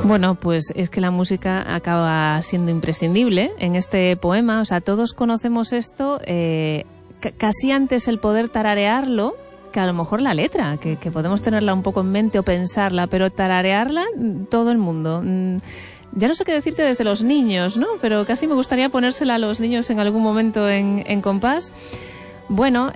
Bueno, pues es que la música acaba siendo imprescindible en este poema. O sea, todos conocemos esto, casi antes el poder tararearlo que a lo mejor la letra, que podemos tenerla un poco en mente o pensarla, pero tararearla todo el mundo. Ya no sé qué decirte desde los niños, ¿no? Pero casi me gustaría ponérsela a los niños en algún momento en compás. Bueno,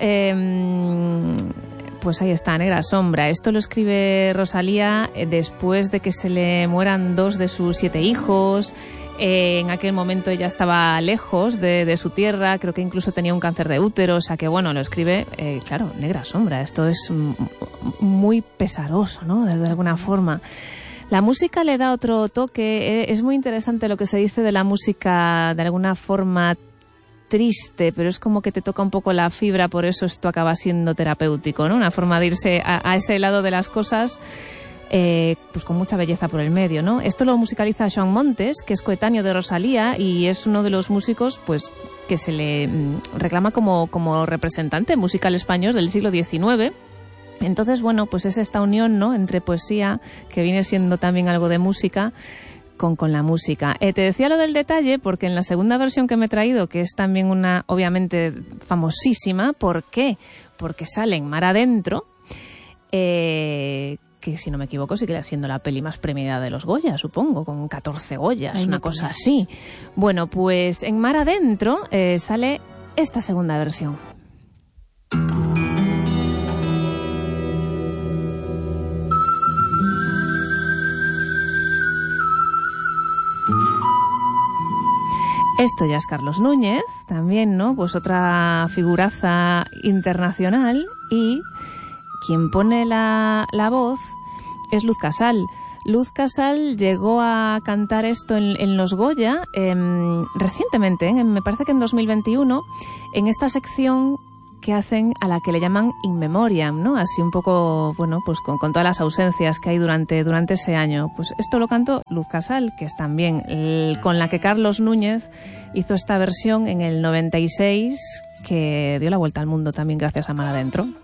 pues ahí está, Negra Sombra. Esto lo escribe Rosalía después de que se le mueran 2 de sus 7 hijos. En aquel momento ella estaba lejos de su tierra, creo que incluso tenía un cáncer de útero, o sea que bueno, lo escribe, claro, Negra Sombra. Esto es muy pesaroso, ¿no? De alguna forma. La música le da otro toque. Es muy interesante lo que se dice de la música, de alguna forma triste, pero es como que te toca un poco la fibra, por eso esto acaba siendo terapéutico, ¿no? Una forma de irse a ese lado de las cosas, pues con mucha belleza por el medio, ¿no? Esto lo musicaliza Joan Montes, que es coetáneo de Rosalía y es uno de los músicos, pues, que se le reclama como representante musical español del siglo XIX. Entonces, bueno, pues es esta unión, ¿no?, entre poesía, que viene siendo también algo de música, con la música. Te decía lo del detalle porque en la segunda versión que me he traído, que es también una, obviamente, famosísima, ¿por qué? Porque sale en Mar Adentro, que si no me equivoco sigue siendo la peli más premiada de los Goya, supongo, con 14 Goyas, una cosa así. Bueno, pues en Mar Adentro sale esta segunda versión. Esto ya es Carlos Núñez, también, ¿no? Pues otra figuraza internacional, y quien pone la voz es Luz Casal. Luz Casal llegó a cantar esto en los Goya recientemente, me parece que en 2021, en esta sección que hacen a la que le llaman In Memoriam, ¿no? Así un poco, bueno, pues con todas las ausencias que hay durante ese año. Pues esto lo cantó Luz Casal, que es también con la que Carlos Núñez hizo esta versión en el 96, que dio la vuelta al mundo también gracias a Mar Adentro.